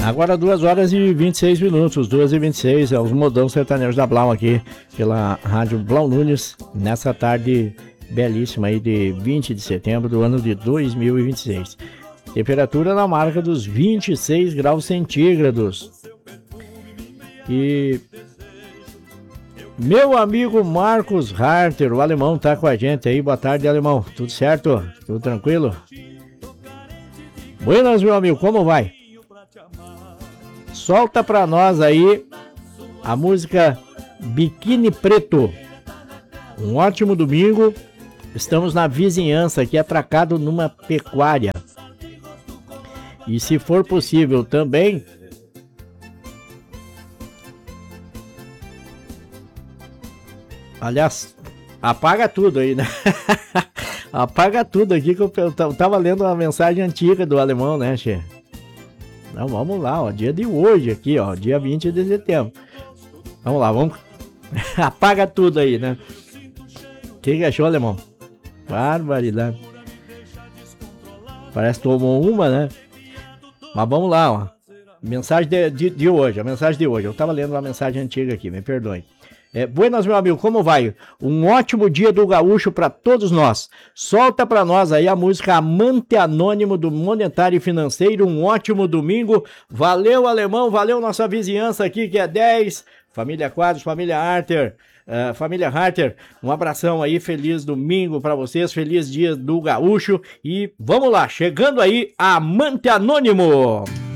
Agora 2 horas e 26 minutos, 2h26, é os modão sertanejos da Blau aqui, pela rádio Blau Nunes, nessa tarde belíssima aí de 20 de setembro do ano de 2026. Temperatura na marca dos 26 graus centígrados. E meu amigo Marcos Harter, o alemão, tá com a gente aí. Boa tarde, alemão. Tudo certo? Tudo tranquilo? Buenas, meu amigo, como vai? Solta pra nós aí a música Biquíni Preto. Um ótimo domingo. Estamos na vizinhança aqui, atracado numa pecuária. E se for possível também, aliás, apaga tudo aí, né? Apaga tudo aqui, que eu tava lendo uma mensagem antiga do alemão, né, Che? Não, vamos lá, ó, dia de hoje aqui, ó, dia 20 de setembro. Vamos lá, vamos. Apaga tudo aí, né? O que achou, alemão? Barbaridade. Parece que tomou uma, né? Mas vamos lá, ó. Mensagem de hoje, a mensagem de hoje. Eu tava lendo uma mensagem antiga aqui, me perdoe. Buenas, meu amigo, como vai? Um ótimo dia do gaúcho para todos nós. Solta para nós aí a música Amante Anônimo do Monetário e Financeiro. Um ótimo domingo. Valeu, alemão, valeu nossa vizinhança aqui, que é 10. Família Quadros, família Harter. Família Harter, um abração aí, feliz domingo para vocês, feliz dia do gaúcho. E vamos lá, chegando aí, Amante Anônimo.